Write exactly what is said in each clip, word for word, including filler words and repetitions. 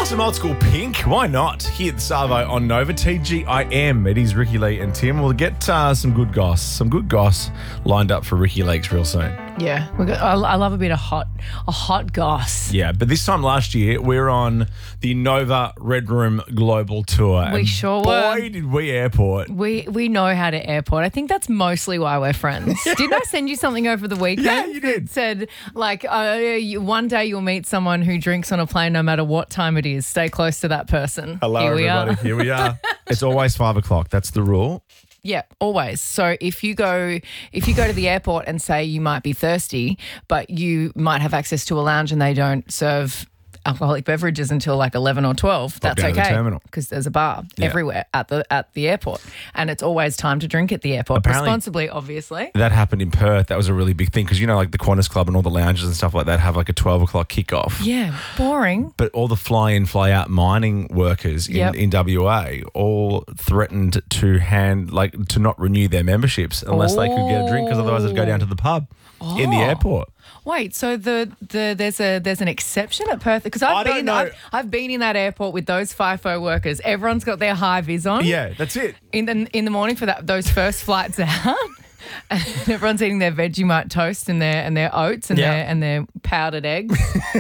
Some old school Pink. Why not? Here at the Savo on Nova. T G I M. It is Ricky Lee and Tim. We'll get uh, some good goss. Some good goss lined up for Ricky Lakes real soon. Yeah, we got, I, I love a bit of hot, a hot goss. Yeah, but this time last year, we were on the Nova Red Room Global Tour. We and sure boy, were. Boy, did we airport. We we know how to airport. I think that's mostly why we're friends. Didn't I send you something over the weekend? Yeah, you did. It said, like, uh, you, one day you'll meet someone who drinks on a plane no matter what time it is. Stay close to that person. Hello, Here we everybody. are. Here we are. It's always five o'clock. That's the rule. Yeah, always. So if you go if you go to the airport and say you might be thirsty, but you might have access to a lounge and they don't serve alcoholic beverages until like eleven or twelve, that's down to the okay terminal. because there's a bar Yeah. everywhere at the at the airport, and it's always time to drink at the airport Apparently- responsibly, obviously. That happened in Perth. That was a really big thing because, you know, like the Qantas Club and all the lounges and stuff like that have like a twelve o'clock kickoff. Yeah, boring. But all the fly-in, fly-out mining workers in, Yep. in W A all threatened to hand, like, to not renew their memberships unless they could get a drink because otherwise they'd go down to the pub in the Oh. airport. Wait, so the, the there's a there's an exception at Perth because I I've don't been know. I've, I've been in that airport with those FIFO workers. Everyone's got their high vis on. Yeah, that's it. in the in the morning for that those first flights out, and everyone's eating their Vegemite toast and their and their oats and Yeah. their and their powdered eggs.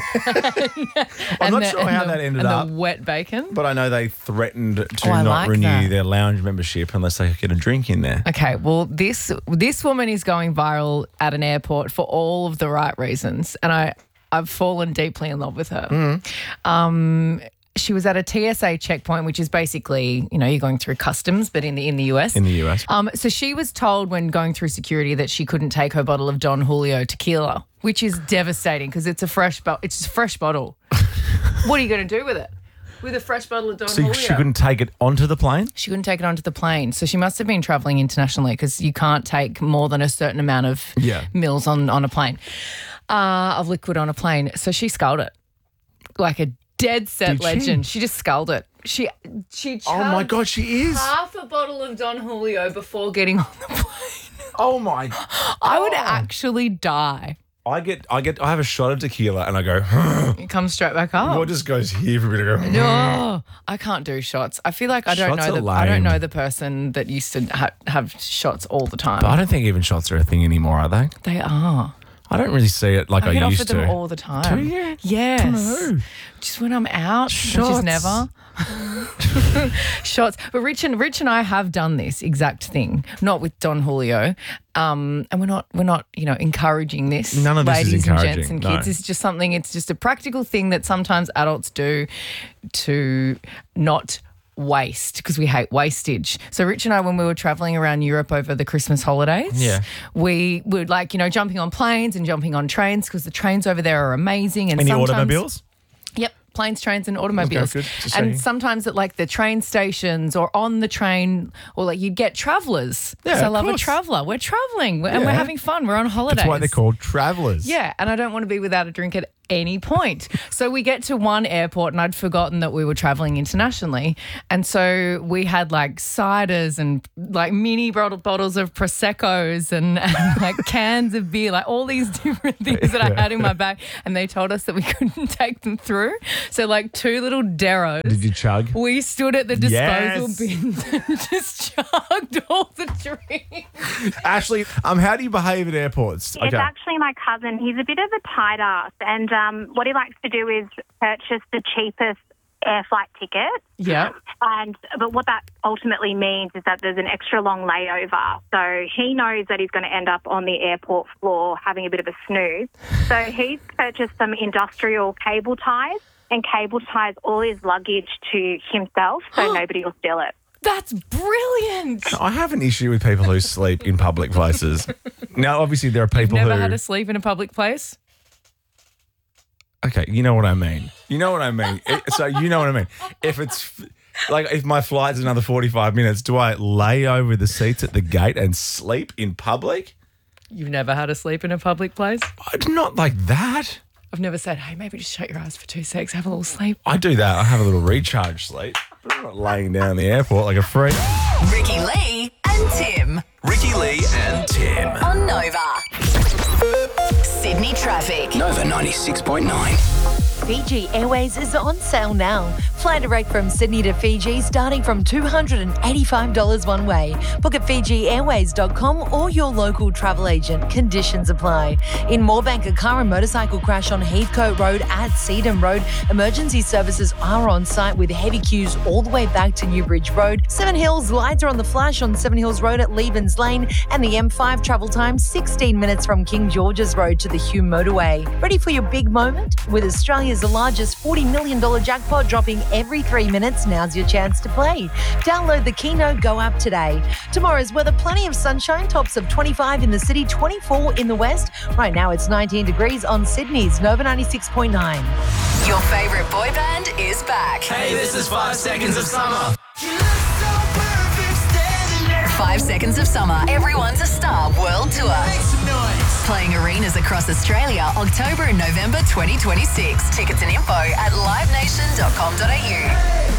I'm not the- sure how the, that ended and up. the wet bacon. But I know they threatened to Oh, I not like renew that. their lounge membership unless they could get a drink in there. Okay, well this this woman is going viral at an airport for all of the right reasons, and I I've fallen deeply in love with her. Mm-hmm. Um, she was at a T S A checkpoint, which is basically, you know, you're going through customs, but in the in the U S. In the U S. Um, so she was told when going through security that she couldn't take her bottle of Don Julio tequila, which is devastating because it's a fresh bo- it's a fresh bottle. What are you going to do with it? With a fresh bottle of Don So Julio? she couldn't take it onto the plane? She couldn't take it onto the plane. So she must have been travelling internationally because you can't take more than a certain amount of Yeah. mils on, on a plane, uh, of liquid on a plane. So she sculled it like a dead set Did she? legend. She? just sculled it. She she Oh, my chugged God, she is. half a bottle of Don Julio before getting on the plane. Oh, my. I would actually die. I get, I get, I have a shot of tequila and I go, It comes straight back up. what just goes here for a bit? I go, No, I can't do shots. I feel like I don't Shots know are the I don't lame. know the person that used to ha- have shots all the time. But I don't think even shots are a thing anymore, are they? They are. I don't really see it like I, I get used offered to. them all the time. Do you? Yes. From who? Just when I'm out, which Shots. is never. Shots. But Rich and Rich and I have done this exact thing, not with Don Julio. Um, and we're not we're not, you know, encouraging this. None of this is ladies and encouraging, gents and no. kids. It's just something, it's just a practical thing that sometimes adults do to not waste because we hate wastage. So Rich and I, when we were traveling around Europe over the Christmas holidays, Yeah. we would like, you know, jumping on planes and jumping on trains because the trains over there are amazing. And Any sometimes, automobiles? Yep, planes, trains, and automobiles. good. Just And checking. sometimes at like the train stations or on the train, or like you'd get travellers. 'Cause Yeah, I of love course. a traveller. We're travelling and we're Yeah. having fun. We're on holidays. That's why they're called travellers. Yeah, and I don't want to be without a drink at any point. So we get to one airport and I'd forgotten that we were traveling internationally. And so we had like ciders and like mini bottle, bottles of Prosecco's and, and like cans of beer, like all these different things that I had in my bag. And they told us that we couldn't take them through. So like two little Deros. Did you chug? We stood at the disposal Yes. bins and just chugged all the drinks. Ashley, um, how do you behave at airports? It's actually my cousin. He's a bit of a tight ass, and um, what he likes to do is purchase the cheapest air flight ticket. Yeah. And but what that ultimately means is that there's an extra long layover. So he knows that he's going to end up on the airport floor having a bit of a snooze. So he's purchased some industrial cable ties and cable ties all his luggage to himself so nobody will steal it. That's brilliant. I have an issue with people who sleep in public places. Now, obviously, there are people Never who. had to sleep in a public place? Okay, you know what I mean. You know what I mean. It- so you know what I mean. If it's like if my flight's another forty-five minutes, do I lay over the seats at the gate and sleep in public? You've never had to sleep in a public place? I'm not like that. I've never said, hey, maybe just shut your eyes for two secs, have a little sleep. I do that. I have a little recharge sleep. But I'm not laying down in the airport like a freak. Ricky Lee and Tim Ricky Lee and Tim. on Nova. Sydney traffic. Nova ninety-six point nine. Fiji Airways is on sale now. Fly direct from Sydney to Fiji starting from two hundred eighty-five dollars one way. Book at fiji airways dot com or your local travel agent. Conditions apply. In Moorebank, a car and motorcycle crash on Heathcote Road at Cedarn Road. Emergency services are on site with heavy queues all the way back to Newbridge Road. Seven Hills, lights are on the flash on Seven Hills Road at Leavens Lane, and the M five travel time sixteen minutes from King George's Road to the Hume Motorway. Ready for your big moment? With Australia's largest forty million dollars jackpot dropping every three minutes, now's your chance to play. Download the Keno Go app today. Tomorrow's weather, plenty of sunshine, tops of twenty-five in the city, twenty-four in the west. Right now it's nineteen degrees on Sydney's Nova ninety-six point nine. Your favourite boy band is back. Hey, this is Five Seconds of Summer. Five Seconds of Summer, Everyone's a Star World Tour. Make some noise. Playing arenas across Australia, October and November twenty twenty-six. Tickets and info at live nation dot com dot a u.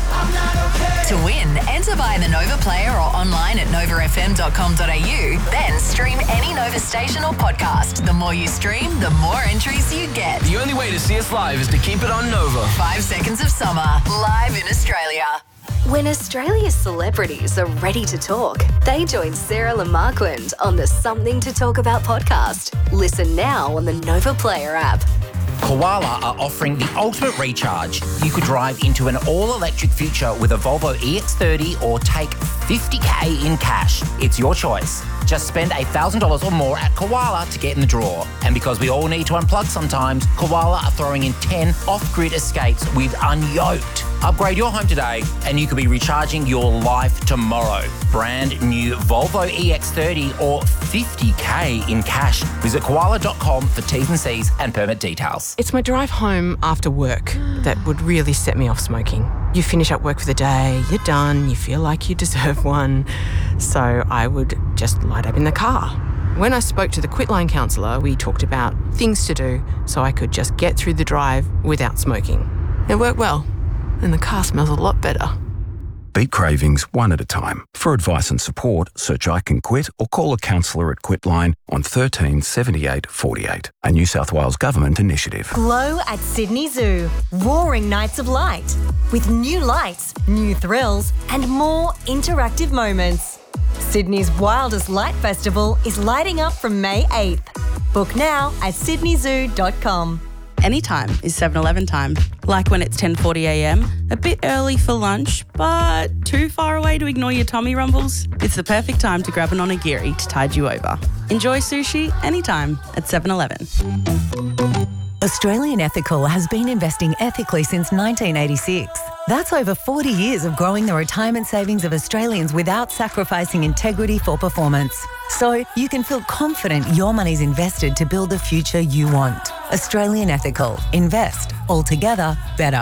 To win, enter via the Nova player or online at nova f m dot com dot a u. Then stream any Nova station or podcast. The more you stream, the more entries you get. The only way to see us live is to keep it on Nova. Five Seconds of Summer, live in Australia. When Australia's celebrities are ready to talk, they join Sarah Lamarquand on the Something to Talk About podcast. Listen now on the Nova Player app. Koala are offering the ultimate recharge. You could drive into an all-electric future with a Volvo E X thirty or take fifty K in cash. It's your choice. Just spend one thousand dollars or more at Koala to get in the draw. And because we all need to unplug sometimes, Koala are throwing in ten off-grid escapes with Unyoked. Upgrade your home today and you could be recharging your life tomorrow. Brand new Volvo E X thirty or fifty K in cash. Visit koala dot com for T's and C's and permit details. It's my drive home after work that would really set me off smoking. You finish up work for the day, you're done, you feel like you deserve one. So I would just light up in the car. When I spoke to the Quitline counsellor, we talked about things to do so I could just get through the drive without smoking. It worked well, and the car smells a lot better. Beat cravings one at a time. For advice and support, search I Can Quit or call a counsellor at Quitline on thirteen seventy-eight forty-eight, a New South Wales Government initiative. Glow at Sydney Zoo. Roaring nights of light. With new lights, new thrills, and more interactive moments. Sydney's wildest light festival is lighting up from May eighth. Book now at sydney zoo dot com. Anytime is seven eleven time. Like when it's ten forty a m, a bit early for lunch, but too far away to ignore your tummy rumbles? It's the perfect time to grab an onigiri to tide you over. Enjoy sushi anytime at seven eleven. Australian Ethical has been investing ethically since nineteen eighty-six. That's over forty years of growing the retirement savings of Australians without sacrificing integrity for performance. So you can feel confident your money's invested to build the future you want. Australian Ethical. Invest. Altogether better.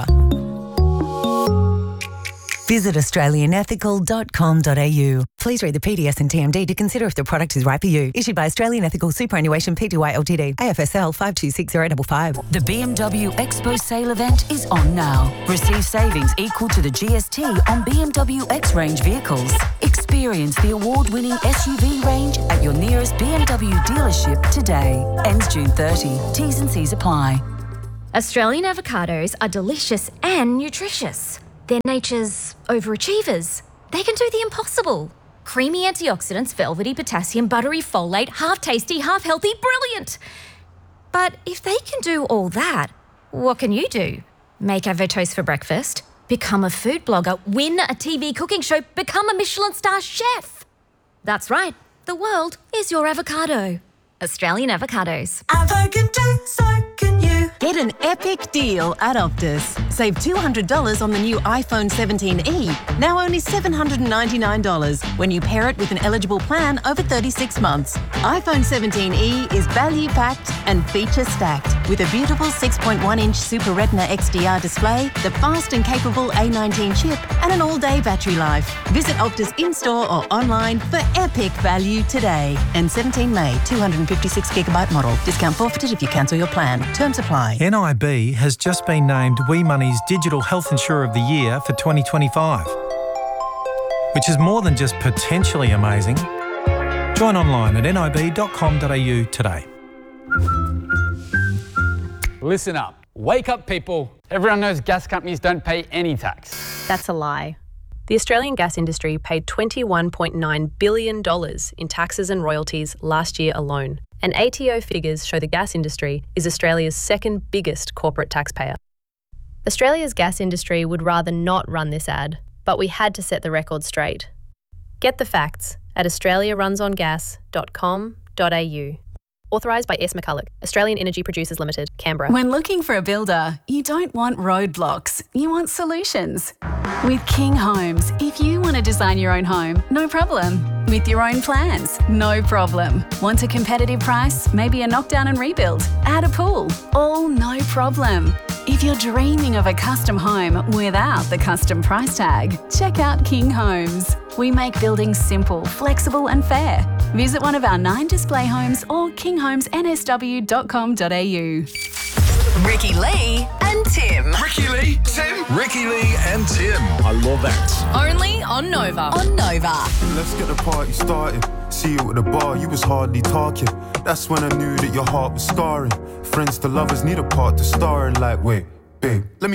Visit australian ethical dot com dot a u. Please read the P D S and T M D to consider if the product is right for you. Issued by Australian Ethical Superannuation Pty Ltd. A F S L five two six zero five five. The B M W Expo sale event is on now. Receive savings equal to the G S T on B M W X-Range vehicles. Experience the award-winning S U V range at your nearest B M W dealership today. Ends June thirtieth. T's and C's apply. Australian avocados are delicious and nutritious. They're nature's overachievers. They can do the impossible. Creamy antioxidants, velvety potassium, buttery folate, half tasty, half healthy, brilliant. But if they can do all that, what can you do? Make avotoast for breakfast, become a food blogger, win a T V cooking show, become a Michelin star chef. That's right, the world is your avocado. Australian avocados. Avo can do, so can you. Get an epic deal at Optus. Save two hundred dollars on the new iPhone seventeen e, now only seven hundred ninety-nine dollars when you pair it with an eligible plan over thirty-six months. iPhone seventeen e is value-packed and feature-stacked with a beautiful six point one inch Super Retina X D R display, the fast and capable A nineteen chip, and an all-day battery life. Visit Optus in-store or online for epic value today. And seventeen May, two hundred fifty-six gigabyte model. Discount forfeited if you cancel your plan. Terms apply. N I B has just been named Wee Money's Digital Health Insurer of the Year for twenty twenty-five, which is more than just potentially amazing. Join online at n i b dot com dot a u today. Listen up. Wake up, people. Everyone knows gas companies don't pay any tax. That's a lie. The Australian gas industry paid twenty-one point nine billion dollars in taxes and royalties last year alone, and A T O figures show the gas industry is Australia's second biggest corporate taxpayer. Australia's gas industry would rather not run this ad, but we had to set the record straight. Get the facts at australia runs on gas dot com dot a u. Authorised by S. McCulloch, Australian Energy Producers Limited, Canberra. When looking for a builder, you don't want roadblocks, you want solutions. With King Homes, if you want to design your own home, no problem. With your own plans, no problem. Want a competitive price? Maybe a knockdown and rebuild? Add a pool? All no problem. If you're dreaming of a custom home without the custom price tag, check out King Homes. We make building simple, flexible and fair. Visit one of our nine display homes or king homes n s w dot com dot a u. Ricky Lee and Tim. Ricky Lee, Tim. Ricky Lee and Tim. I love that. Only on Nova. On Nova. Let's get the party started. See you at the bar, you was hardly talking. That's when I knew that your heart was scarring. Friends to lovers need a part to star in. Like, wait, babe, let me